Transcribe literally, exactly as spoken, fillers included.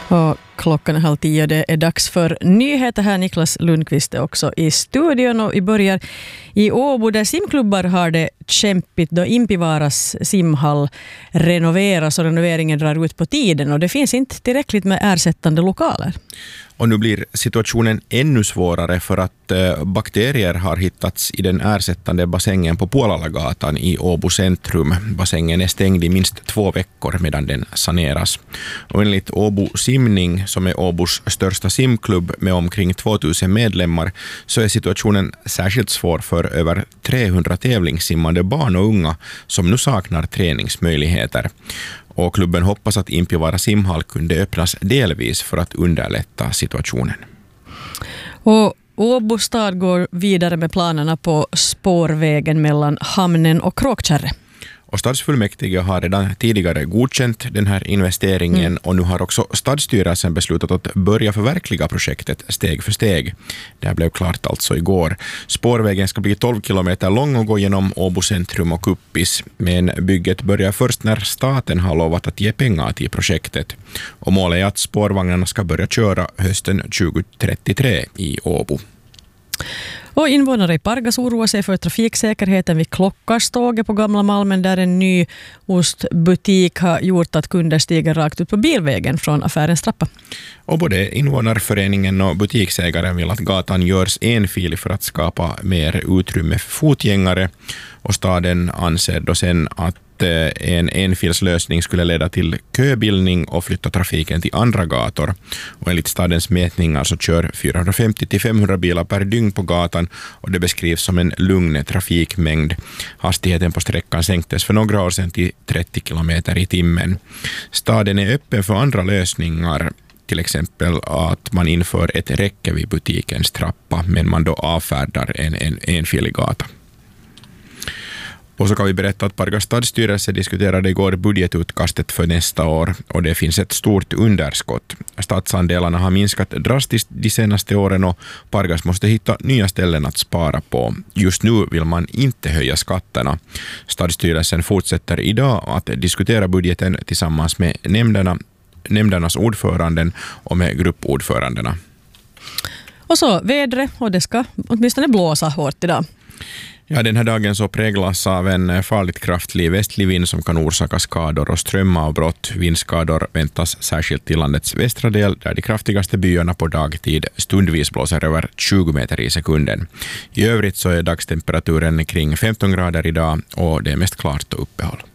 Och klockan är halv tio, det är dags för nyheter här. Niklas Lundqvist är också i studion och vi börjar i Åbo där simklubbar har det kämpigt då Impivaaras simhall renoveras och renoveringen drar ut på tiden och det finns inte tillräckligt med ersättande lokaler. Och nu blir situationen ännu svårare för att eh, bakterier har hittats i den ersättande bassängen på Puolalagatan i Åbo centrum. Bassängen är stängd i minst två veckor medan den saneras. Och enligt Åbo simning, som är Åbos största simklubb med omkring tvåtusen medlemmar, så är situationen särskilt svår för över trehundra tävlingssimmande barn och unga som nu saknar träningsmöjligheter. Och klubben hoppas att Impivaara simhall kunde öppnas delvis för att underlätta situationen. Och Åbo stad går vidare med planerna på spårvägen mellan hamnen och Kråkkärre. Och stadsfullmäktige har redan tidigare godkänt den här investeringen mm. och nu har också stadsstyrelsen beslutat att börja förverkliga projektet steg för steg. Det här blev klart alltså igår. Spårvägen ska bli tolv kilometer lång och gå genom Åbo centrum och Kuppis. Men bygget börjar först när staten har lovat att ge pengar till projektet. Och målet är att spårvagnarna ska börja köra hösten tjugohundratrettiotre i Åbo. Och invånare i Pargas oroar sig för trafiksäkerheten vid Klockarståget på Gamla Malmen där en ny ostbutik har gjort att kunder stiger rakt ut på bilvägen från affärens trappa. Och både invånarföreningen och butiksägaren vill att gatan görs enfilig för att skapa mer utrymme för fotgängare. Och staden anser då sen att en enfilslösning skulle leda till köbildning och flytta trafiken till andra gator. Och enligt stadens mätningar så kör fyrahundrafemtio till femhundra bilar per dygn på gatan och det beskrivs som en lugn trafikmängd. Hastigheten på sträckan sänktes för några år sedan till trettio kilometer i timmen. Staden är öppen för andra lösningar, till exempel att man inför ett räcke vid butikens trappa men man då avfärdar en, en enfilig gata. Och så kan vi berätta att Pargas stadsstyrelse diskuterade igår budgetutkastet för nästa år och det finns ett stort underskott. Statsandelarna har minskat drastiskt de senaste åren och Pargas måste hitta nya ställen att spara på. Just nu vill man inte höja skatterna. Stadsstyrelsen fortsätter idag att diskutera budgeten tillsammans med nämnderna, nämndernas ordföranden och med gruppordförandena. Och så vädret, och det ska åtminstone blåsa hårt idag. Ja, den här dagen så präglas av en farligt kraftig västlig vind som kan orsaka skador och strömavbrott. Vindskador väntas särskilt till landets västra del där de kraftigaste byarna på dagtid stundvis blåser över tjugo meter i sekunden. I övrigt så är dagstemperaturen kring femton grader idag och det är mest klart och uppehåll.